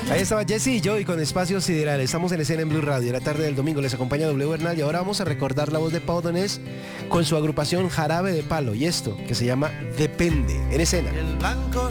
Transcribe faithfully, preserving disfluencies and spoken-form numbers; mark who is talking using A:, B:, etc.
A: Ahí estaba Jesse y Joy con Espacio Sideral. Estamos en escena en Blue Radio. La tarde del domingo les acompaña W Bernal y ahora vamos a recordar la voz de Pau Donés con su agrupación Jarabe de Palo y esto que se llama Depende. En escena.
B: El blanco